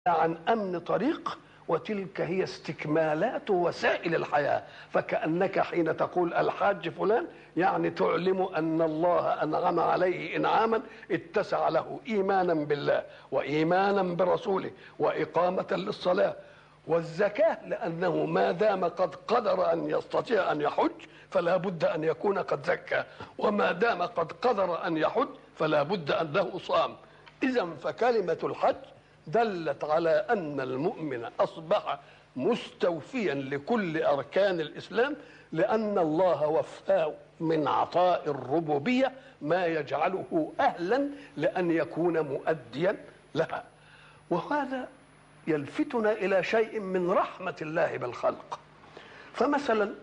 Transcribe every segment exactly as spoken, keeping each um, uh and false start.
عن أمن طريق، وتلك هي استكمالات وسائل الحياة. فكأنك حين تقول الحاج فلان يعني تعلم أن الله أنعم عليه إنعاما اتسع له إيمانا بالله وإيمانا برسوله وإقامة للصلاة والزكاة، لأنه ما دام قد قدر أن يستطيع أن يحج فلا بد أن يكون قد زكى، وما دام قد قدر أن يحج فلا بد أنه صام. إذن فكلمة الحج دلت على أن المؤمن أصبح مستوفيا لكل أركان الإسلام، لأن الله وفاه من عطاء الربوبية ما يجعله أهلا لأن يكون مؤديا لها. وهذا يلفتنا إلى شيء من رحمة الله بالخلق. فمثلا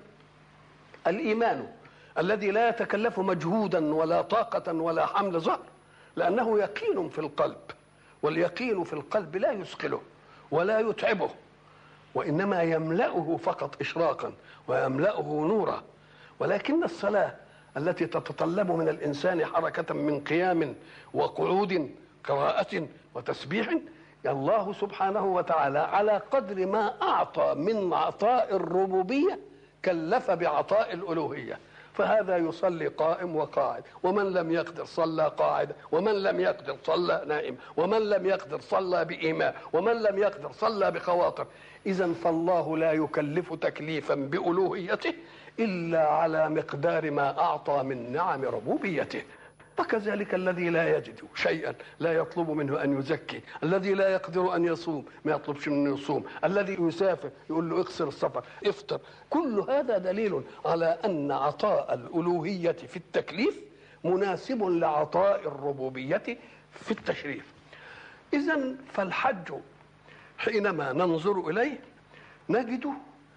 الإيمان الذي لا يتكلف مجهودا ولا طاقة ولا حمل ظهر، لأنه يقين في القلب، واليقين في القلب لا يثقله ولا يتعبه، وإنما يملأه فقط إشراقا ويملأه نورا. ولكن الصلاة التي تتطلب من الإنسان حركة من قيام وقعود قراءة وتسبيح، الله سبحانه وتعالى على قدر ما أعطى من عطاء الربوبية كلف بعطاء الألوهية. فهذا يصلي قائم وقاعد، ومن لم يقدر صلى قاعد، ومن لم يقدر صلى نائم، ومن لم يقدر صلى بإيماء، ومن لم يقدر صلى بخواطر. إذن فالله لا يكلف تكليفا بألوهيته إلا على مقدار ما أعطى من نعم ربوبيته. وكذلك الذي لا يجد شيئا لا يطلب منه أن يزكي، الذي لا يقدر أن يصوم ما يطلبش منه يصوم، الذي يسافر يقول له اقصر السفر افطر. كل هذا دليل على أن عطاء الألوهية في التكليف مناسب لعطاء الربوبية في التشريف. إذن فالحج حينما ننظر إليه نجده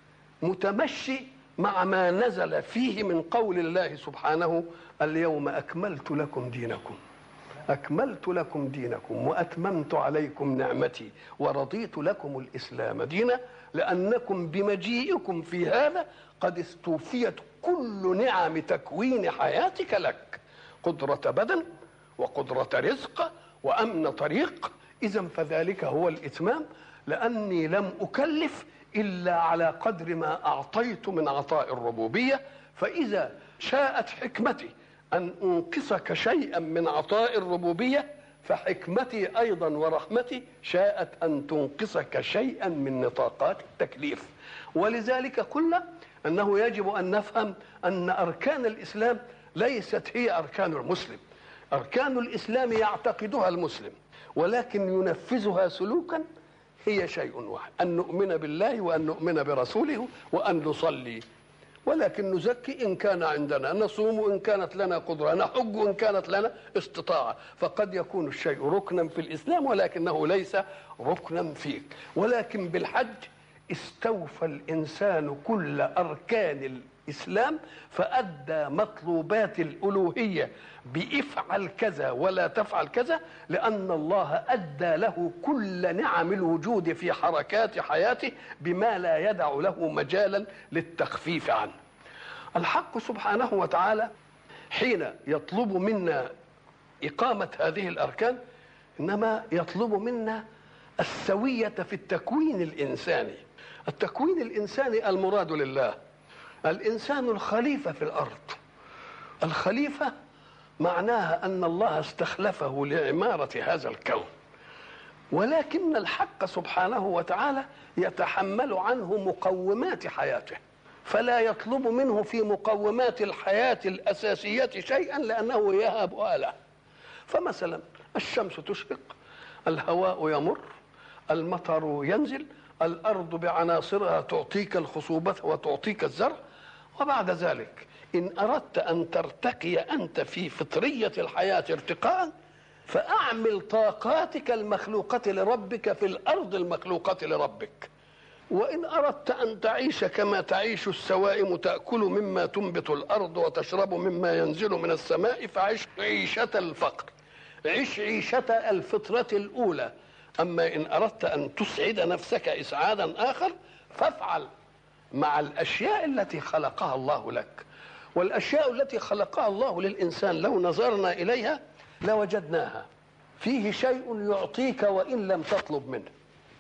متمشي مع ما نزل فيه من قول الله سبحانه: اليوم أكملت لكم دينكم أكملت لكم دينكم وأتممت عليكم نعمتي ورضيت لكم الإسلام دينا، لأنكم بمجيئكم في هذا قد استوفيت كل نعم تكوين حياتك لك، قدرة بدن وقدرة رزق وأمن طريق. إذن فذلك هو الإتمام، لأني لم أكلف إلا على قدر ما أعطيت من عطاء الربوبية. فإذا شاءت حكمتي أن أنقصك شيئا من عطاء الربوبية، فحكمتي أيضا ورحمتي شاءت أن تنقصك شيئا من نطاقات التكليف. ولذلك قلنا أنه يجب أن نفهم أن أركان الإسلام ليست هي أركان المسلم. أركان الإسلام يعتقدها المسلم ولكن ينفذها سلوكا هي شيء واحد: أن نؤمن بالله وأن نؤمن برسوله وأن نصلي، ولكن نزكي إن كان عندنا، نصوم إن كانت لنا قدرة، نحج إن كانت لنا استطاعة. فقد يكون الشيء ركنا في الإسلام ولكنه ليس ركنا فيك. ولكن بالحج استوفى الإنسان كل أركان الإسلام فأدى مطلوبات الألوهية بافعل كذا ولا تفعل كذا، لأن الله أدى له كل نعم الوجود في حركات حياته بما لا يدع له مجالا للتخفيف عنه. الحق سبحانه وتعالى حين يطلب منا إقامة هذه الأركان إنما يطلب منا السوية في التكوين الإنساني. التكوين الإنساني المراد لله. الإنسان الخليفة في الأرض. الخليفة معناها أن الله استخلفه لعمارة هذا الكون، ولكن الحق سبحانه وتعالى يتحمل عنه مقومات حياته، فلا يطلب منه في مقومات الحياة الأساسية شيئا لأنه يهبها له. فمثلا الشمس تشرق، الهواء يمر، المطر ينزل، الأرض بعناصرها تعطيك الخصوبة وتعطيك الزرع. وبعد ذلك إن أردت أن ترتقي أنت في فطرية الحياة ارتقاء فأعمل طاقاتك المخلوقة لربك في الأرض المخلوقة لربك. وإن أردت أن تعيش كما تعيش السوائم، تأكل مما تنبت الأرض وتشرب مما ينزل من السماء، فعيش عيشة الفقر، عيش عيشة الفطرة الأولى. أما إن أردت أن تسعد نفسك إسعادا آخر فافعل مع الأشياء التي خلقها الله لك. والأشياء التي خلقها الله للإنسان لو نظرنا إليها لوجدناها فيه شيء يعطيك وإن لم تطلب منه.